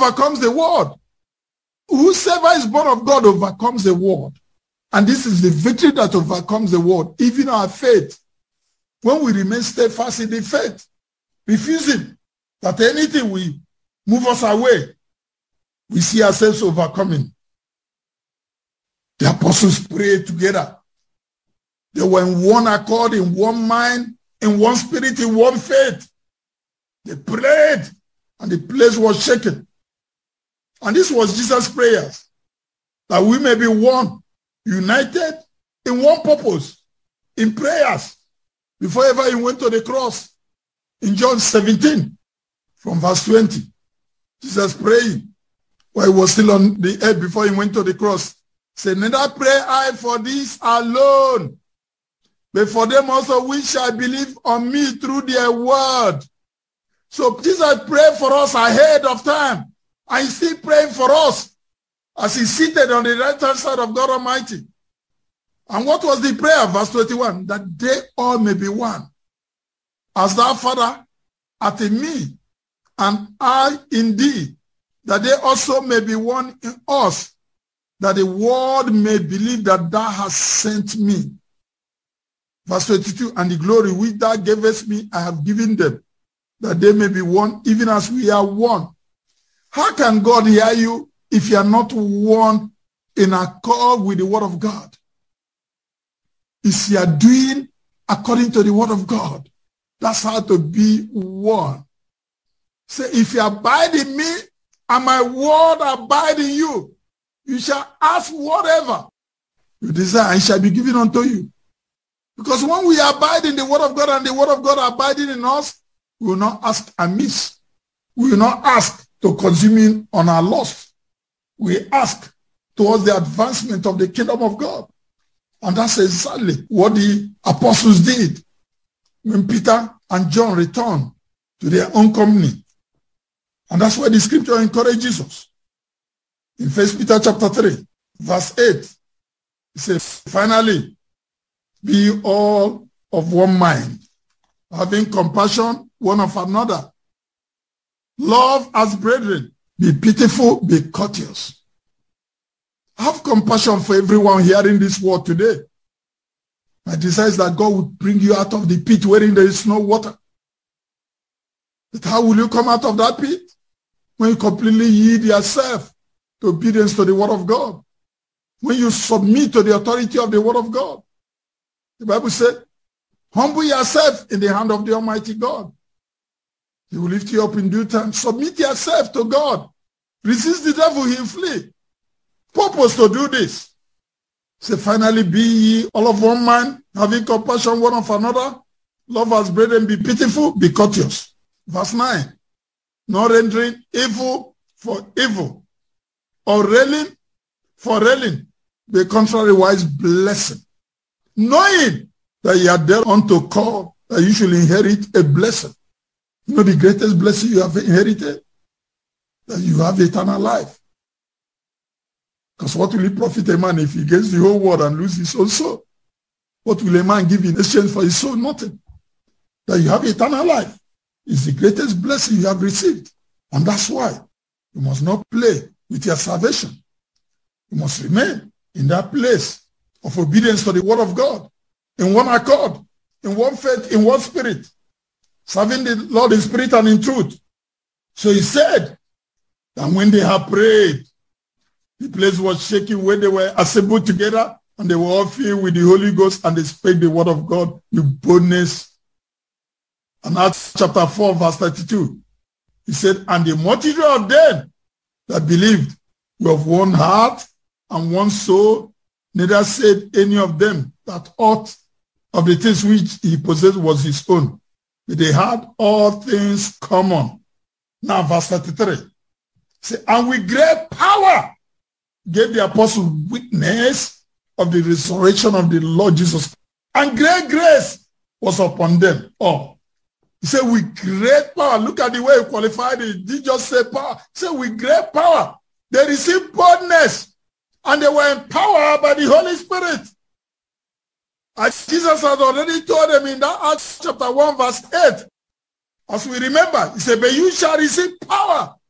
overcomes the world. Whosoever is born of God overcomes the world. And this is the victory that overcomes the world, even our faith. When we remain steadfast in the faith, refusing that anything will move us away, we see ourselves overcoming. The apostles prayed together. They were in one accord, in one mind, in one spirit, in one faith. They prayed, and the place was shaken. And this was Jesus' prayers, that we may be one, united in one purpose, in prayers, before ever he went to the cross. In John 17, from verse 20, Jesus praying, while he was still on the earth before he went to the cross, said, neither pray I for this alone, but for them also which shall believe on me through their word. So Jesus prayed for us ahead of time, and he's still praying for us as he's seated on the right-hand side of God Almighty. And what was the prayer? Verse 21, that they all may be one. As thou, Father, art in me, and I in thee, that they also may be one in us, that the world may believe that thou hast sent me. Verse 22, and the glory which thou gavest me, I have given them, that they may be one, even as we are one. How can God hear you if you are not one in accord with the word of God? If you are doing according to the word of God, that's how to be one. Say, if you abide in me and my word abide in you, you shall ask whatever you desire, and it shall be given unto you. Because when we abide in the word of God and the word of God abiding in us, we will not ask amiss. We will not ask to consume on our lust. We ask towards the advancement of the kingdom of God. And that's exactly what the apostles did when Peter and John returned to their own company. And that's why the scripture encourages us. In 1 Peter chapter 3, verse 8, it says, finally, be all of one mind, having compassion one of another. Love as brethren. Be pitiful, be courteous. Have compassion for everyone hearing this word today. My desire is that God will bring you out of the pit wherein there is no water. But how will you come out of that pit? When you completely yield yourself to obedience to the word of God. When you submit to the authority of the word of God. The Bible said, humble yourself in the hand of the Almighty God. He will lift you up in due time. Submit yourself to God. Resist the devil, he will flee. Purpose to do this. Say, finally, be ye all of one mind, having compassion one of another. Love as brethren, be pitiful, be courteous. Verse 9. Not rendering evil for evil, or railing for railing, the contrariwise blessing. Knowing that you are there unto call, that you should inherit a blessing. You know the greatest blessing you have inherited? That you have eternal life. Because what will it profit a man if he gains the whole world and loses his own soul? What will a man give in exchange for his soul? Nothing. That you have eternal life is the greatest blessing you have received. And that's why you must not play with your salvation. You must remain in that place of obedience to the word of God, in one accord, in one faith, in one spirit, serving the Lord in spirit and in truth. So he said that when they had prayed, the place was shaking when they were assembled together, and they were all filled with the Holy Ghost, and they spake the word of God with boldness. And Acts chapter 4, verse 32, he said, and the multitude of them that believed were of one heart and one soul. Neither said any of them that aught of the things which he possessed was his own, but they had all things common. Now, verse 33. Say, and with great power gave the apostles witness of the resurrection of the Lord Jesus, and great grace was upon them all. He said, with great power. Look at the way he qualified it. He didn't just say power. He said, with great power. They received boldness, and they were empowered by the Holy Spirit. As Jesus had already told them in that Acts chapter 1, verse 8. As we remember, he said, but you shall receive power